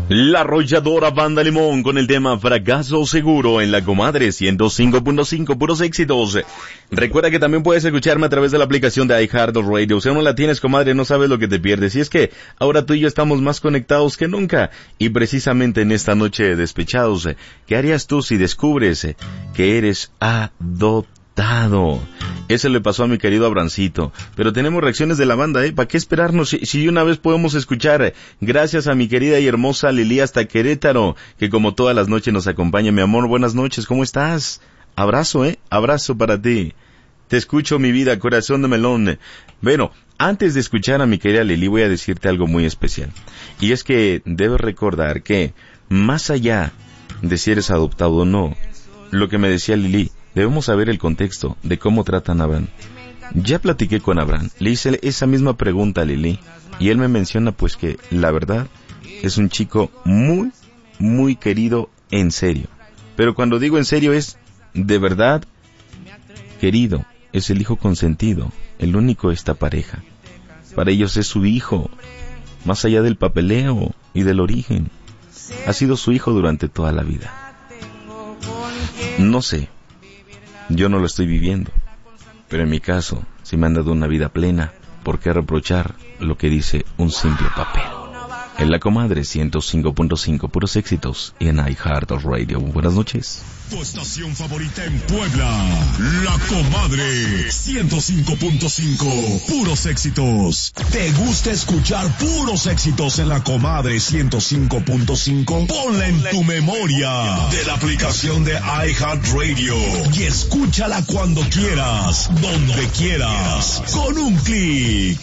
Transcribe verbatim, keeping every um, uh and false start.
La arrolladora Banda Limón con el tema Fracaso Seguro en la Comadre ciento cinco punto cinco, puros éxitos. Recuerda que también puedes escucharme a través de la aplicación de iHeartRadio. Si aún no la tienes, comadre, no sabes lo que te pierdes. Y es que ahora tú y yo estamos más conectados que nunca. Y precisamente en esta noche de despechados, ¿qué harías tú si descubres que eres adoptado? Eso le pasó a mi querido Abrancito. Pero tenemos reacciones de la banda, ¿eh? ¿Para qué esperarnos? Si, si una vez podemos escuchar. Gracias a mi querida y hermosa Lili hasta Querétaro, que como todas las noches nos acompaña. Mi amor, buenas noches, ¿cómo estás? Abrazo, ¿eh? Abrazo para ti. Te escucho, mi vida, corazón de melón. Bueno, antes de escuchar a mi querida Lili, voy a decirte algo muy especial. Y es que debes recordar que, más allá de si eres adoptado o no, lo que me decía Lili, debemos saber el contexto de cómo tratan a Abraham. Ya platiqué con Abraham, le hice esa misma pregunta a Lili, y él me menciona pues que, la verdad, es un chico muy, muy querido en serio. Pero cuando digo en serio es, de verdad, querido, es el hijo consentido, el único de esta pareja. Para ellos es su hijo, más allá del papeleo y del origen. Ha sido su hijo durante toda la vida. No sé, yo no lo estoy viviendo, pero en mi caso, si me han dado una vida plena, ¿por qué reprochar lo que dice un simple papel? En la Comadre ciento cinco punto cinco, puros éxitos, y en iHeartRadio. Buenas noches. Tu estación favorita en Puebla, La Comadre ciento cinco punto cinco, puros éxitos. ¿Te gusta escuchar puros éxitos en La Comadre ciento cinco punto cinco? Ponla en tu memoria de la aplicación de iHeartRadio y escúchala cuando quieras, donde quieras, con un clic.